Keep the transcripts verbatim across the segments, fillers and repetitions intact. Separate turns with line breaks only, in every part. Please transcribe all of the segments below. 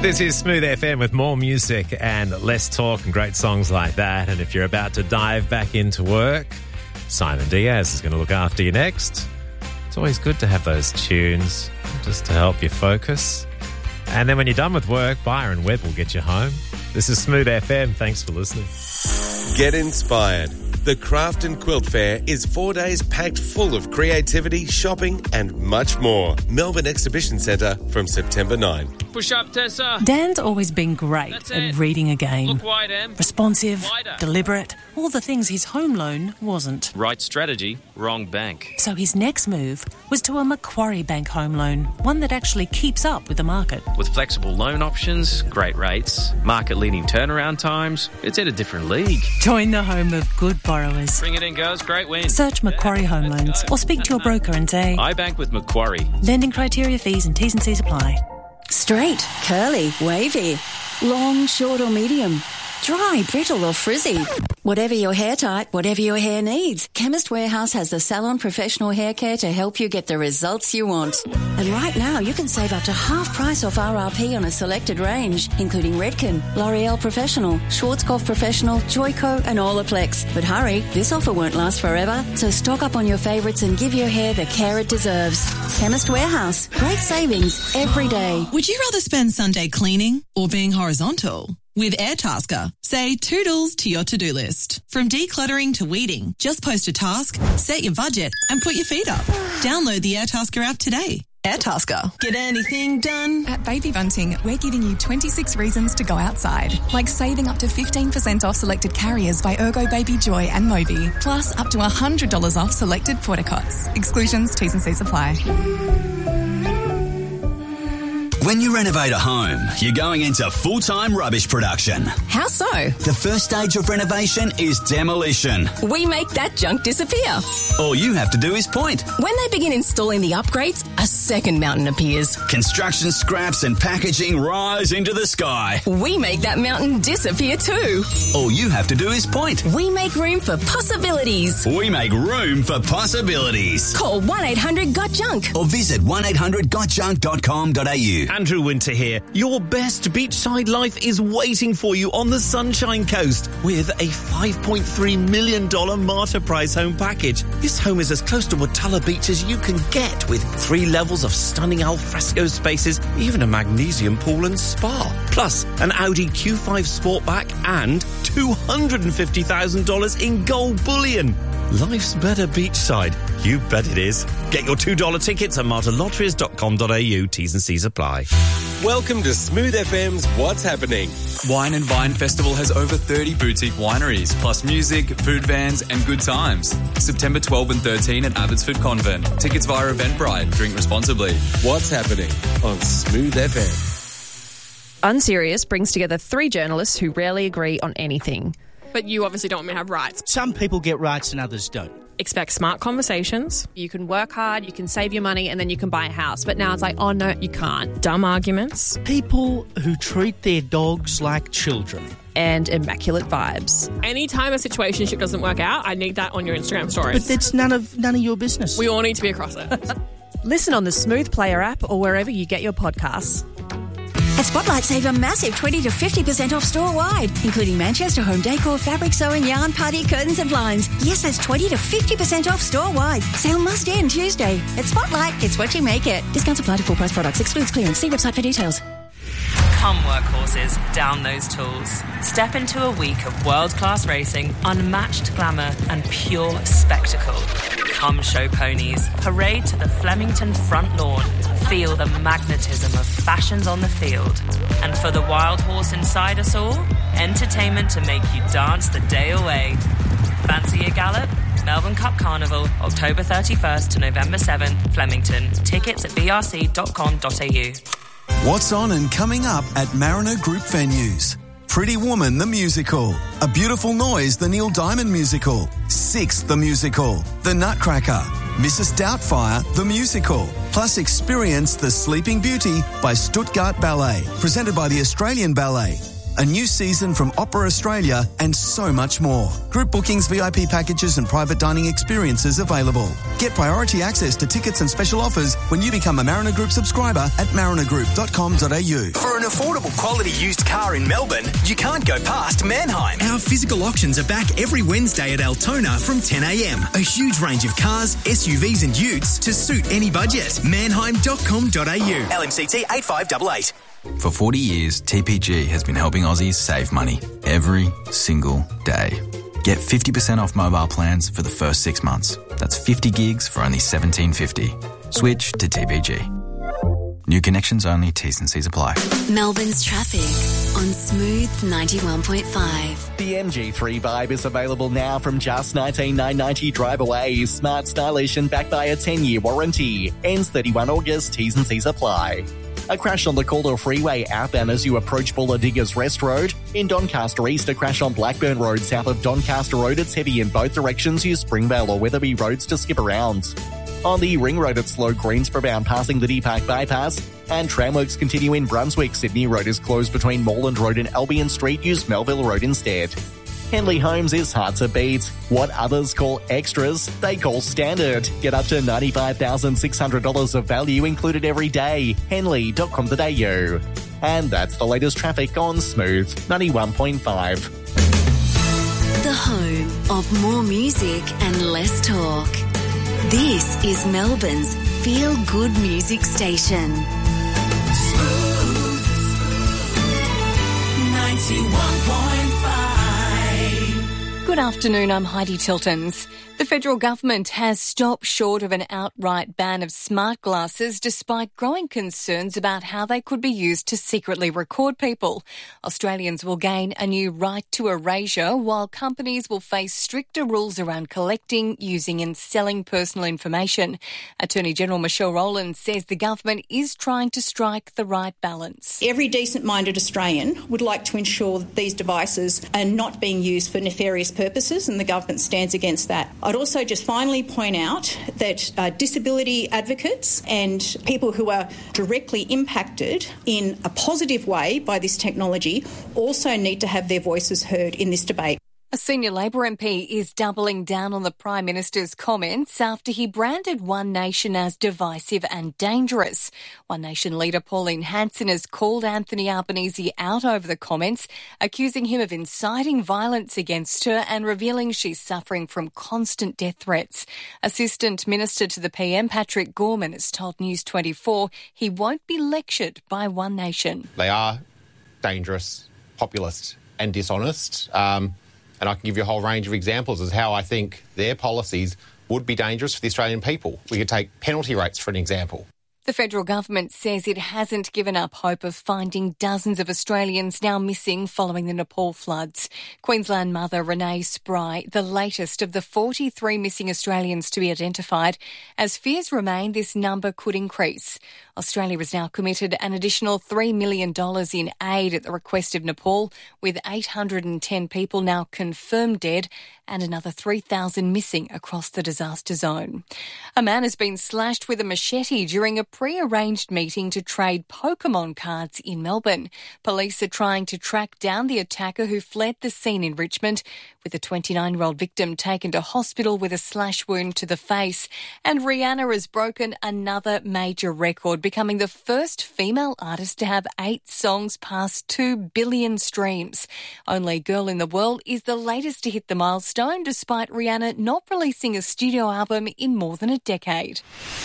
This is Smooth F M with more music and less talk and great songs like that. And if you're about to dive back into work, Simon Diaz is going to look after you next. It's always good to have those tunes just to help you focus. And then when you're done with work, Byron Webb will get you home. This is Smooth F M. Thanks for listening.
Get inspired. The Craft and Quilt Fair is four days packed full of creativity, shopping and much more. Melbourne Exhibition Centre from September ninth.
Push up, Tessa.
Dan's always been great
That's
at
it.
reading a game.
Look wide, Em.
Responsive,
Wider.
deliberate, all the things his home loan wasn't.
Right strategy, wrong bank.
So his next move was to a Macquarie Bank home loan, one that actually keeps up with the market.
With flexible loan options, great rates, market-leading turnaround times, it's in a different league.
Join the home of good borrowers.
Bring it in, girls. Great win.
Search Macquarie Home Loans or speak to your broker and say,
I bank with Macquarie.
lending criteria, fees and T's and C's apply.
Straight, curly, wavy, long, short or medium, dry, brittle or frizzy. Whatever your hair type, whatever your hair needs, Chemist Warehouse has the salon professional hair care to help you get the results you want. And right now you can save up to half price off R R P on a selected range, including Redken, L'Oreal Professional, Schwarzkopf Professional, Joico and Olaplex. But hurry, this offer won't last forever, so stock up on your favourites and give your hair the care it deserves. Chemist Warehouse, great savings every day.
Would you rather spend Sunday cleaning or being horizontal? With Airtasker, say toodles to your to-do list. From decluttering to weeding, just post a task, set your budget and put your feet up. Download the Airtasker app today. Airtasker. Get anything done.
At Baby Bunting, we're giving you twenty-six reasons to go outside, like saving up to fifteen percent off selected carriers by Ergo Baby Joy and Moby, plus up to one hundred dollars off selected portacots. Exclusions, T's and C's apply.
When you renovate a home, you're going into full-time rubbish production.
How so?
The first stage of renovation is demolition.
We make that junk disappear.
All you have to do is point.
When they begin installing the upgrades, a second mountain appears.
Construction scraps and packaging rise into the sky.
We make that mountain disappear too.
All you have to do is point.
We make room for possibilities.
We make room for possibilities.
Call one eight hundred got junk
or visit one eight hundred got junk dot com dot a u.
Andrew Winter here. Your best beachside life is waiting for you on the Sunshine Coast with a five point three million dollars Marta Price home package. This home is as close to Watala Beach as you can get, with three levels of stunning alfresco spaces, even a magnesium pool and spa. Plus, an Audi Q five Sportback and two hundred fifty thousand dollars in gold bullion. Life's better beachside. You bet it is. Get your two dollar tickets at marta lotteries dot com dot a u. T's and C's apply.
Welcome to Smooth F M's What's Happening.
Wine and Vine Festival has over thirty boutique wineries, plus music, food vans and good times. September twelfth and thirteenth at Abbotsford Convent. Tickets via Eventbrite. Drink responsibly.
What's Happening on Smooth F M.
Unserious brings together three journalists who rarely agree on anything.
But you obviously don't want me to have rights.
Some people get rights and others don't.
Expect smart conversations.
You can work hard, you can save your money, and then you can buy a house. But now it's like, oh no, you can't.
Dumb arguments.
People who treat their dogs like children.
And immaculate vibes.
Anytime a situationship doesn't work out, I need that on your Instagram stories.
But that's none of none of your business.
We all need to be across it.
Listen on the Smooth Player app or wherever you get your podcasts.
At Spotlight, save a massive twenty to fifty percent off store-wide, including Manchester home decor, fabric sewing, yarn, party, curtains and blinds. Yes, that's twenty to fifty percent off store-wide. Sale must end Tuesday. At Spotlight, it's what you make it. Discounts apply to full-price products. Excludes clearance. See website for details.
Come workhorses, down those tools. Step into a week of world-class racing, unmatched glamour and pure spectacle. Come show ponies, parade to the Flemington front lawn, feel the magnetism of fashions on the field. And for the wild horse inside us all, entertainment to make you dance the day away. Fancy a gallop? Melbourne Cup Carnival, October thirty-first to November seventh, Flemington. Tickets at b r c dot com dot a u.
What's on and coming up at Mariner Group venues? Pretty Woman the Musical, A Beautiful Noise the Neil Diamond Musical, Six the Musical, The Nutcracker, Missus Doubtfire the Musical, plus experience The Sleeping Beauty by Stuttgart Ballet, presented by the Australian Ballet. a new season from Opera Australia, and so much more. Group bookings, V I P packages and private dining experiences available. Get priority access to tickets and special offers when you become a Mariner Group subscriber at mariner group dot com dot a u.
For an affordable quality used car in Melbourne, you can't go past Mannheim.
Our physical auctions are back every Wednesday at Altona from ten a m. A huge range of cars, S U Vs and utes to suit any budget. mannheim dot com dot a u.
L M C T eight five eight eight.
For forty years, T P G has been helping Aussies save money every single day. Get fifty percent off mobile plans for the first six months. That's fifty gigs for only seventeen fifty. Switch to T P G. New connections only, T's and C's apply.
Melbourne's traffic on Smooth ninety-one point five.
The M G three Vibe is available now from just nineteen thousand nine hundred ninety drive away. Smart, stylish and backed by a ten-year warranty. Ends thirty-first August, T's and C's apply. A crash on the Calder Freeway outbound as you approach Bulla Diggers Rest Road. In Doncaster East, a crash on Blackburn Road south of Doncaster Road. It's heavy in both directions. Use Springvale or Weatherby roads to skip around. On the Ring Road, it's slow Greensboro bound passing the D-Park bypass. And tramworks continue in Brunswick. Sydney Road is closed between Moreland Road and Albion Street. Use Melville Road instead. Henley Homes is hard to beat. What others call extras, they call standard. Get up to ninety-five thousand six hundred dollars of value included every day. henley dot com dot a u. And that's the latest traffic on Smooth ninety-one point five.
The home of more music and less talk. This is Melbourne's feel-good music station.
Smooth ninety-one point five.
Good afternoon, I'm Heidi Tiltons. The federal government has stopped short of an outright ban of smart glasses despite growing concerns about how they could be used to secretly record people. Australians will gain a new right to erasure, while companies will face stricter rules around collecting, using and selling personal information. Attorney General Michelle Rowland says the government is trying to strike the right balance.
Every decent-minded Australian would like to ensure that these devices are not being used for nefarious purposes, and the government stands against that. I'd also just finally point out that uh, disability advocates and people who are directly impacted in a positive way by this technology also need to have their voices heard in this debate.
A senior Labor M P is doubling down on the Prime Minister's comments after he branded One Nation as divisive and dangerous. One Nation leader Pauline Hanson has called Anthony Albanese out over the comments, accusing him of inciting violence against her and revealing she's suffering from constant death threats. Assistant Minister to the P M, Patrick Gorman, has told News twenty-four he won't be lectured by One Nation.
They are dangerous, populist and dishonest. Um, And I can give you a whole range of examples as how I think their policies would be dangerous for the Australian people. We could take penalty rates for an example.
The federal government says it hasn't given up hope of finding dozens of Australians now missing following the Nepal floods. Queensland mother Renee Spry, the latest of the forty-three missing Australians to be identified, as fears remain this number could increase. Australia has now committed an additional three million dollars in aid at the request of Nepal, with eight hundred ten people now confirmed dead and another three thousand missing across the disaster zone. A man has been slashed with a machete during a pre-arranged meeting to trade Pokemon cards in Melbourne. Police are trying to track down the attacker who fled the scene in Richmond, with the twenty-nine-year-old victim taken to hospital with a slash wound to the face. And Rihanna has broken another major record, becoming the first female artist to have eight songs past two billion streams. Only Girl in the World is the latest to hit the milestone, despite Rihanna not releasing a studio album in more than a decade.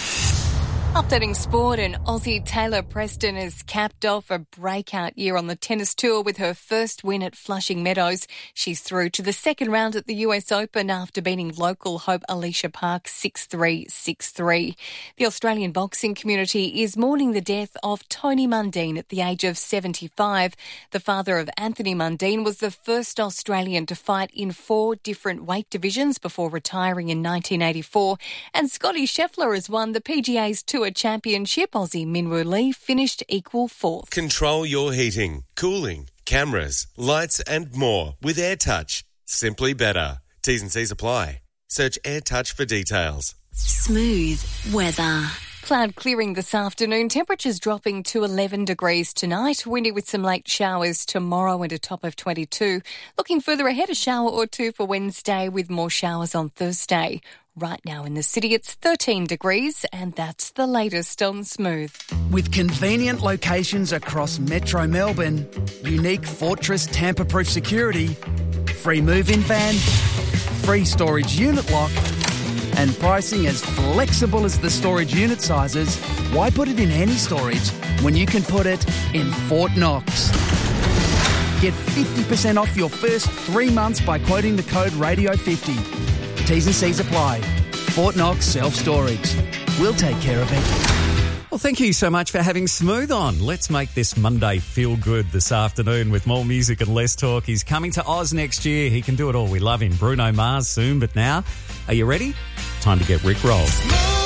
Updating sport, and Aussie Taylor Preston has capped off a breakout year on the tennis tour with her first win at Flushing Meadows. She's through to the second round at the U S Open after beating local hope Alicia Park six three, six three. The Australian boxing community is mourning the death of Tony Mundine at the age of seventy-five. The father of Anthony Mundine was the first Australian to fight in four different weight divisions before retiring in nineteen eighty-four. And Scotty Scheffler has won the P G A's Tour Championship. Aussie Minwoo Lee finished equal fourth.
Control your heating, cooling, cameras, lights and more with AirTouch. Simply better. T's and C's apply. Search AirTouch for details.
Smooth weather.
Cloud clearing this afternoon. Temperatures dropping to eleven degrees tonight. Windy with some late showers tomorrow and a top of twenty-two. Looking further ahead, a shower or two for Wednesday with more showers on Thursday. Right now in the city, it's thirteen degrees, and that's the latest on Smooth.
With convenient locations across Metro Melbourne, unique Fortress tamper-proof security, free move-in van, free storage unit lock, and pricing as flexible as the storage unit sizes, why put it in any storage when you can put it in Fort Knox? Get fifty percent off your first three months by quoting the code radio fifty. T's and C's apply. Fort Knox Self-Storage. We'll take care of it.
Well, thank you so much for having Smooth on. Let's make this Monday feel good this afternoon with more music and less talk. He's coming to Oz next year. He can do it all. We love him. Bruno Mars soon, but now, are you ready? Time to get Rick rolled.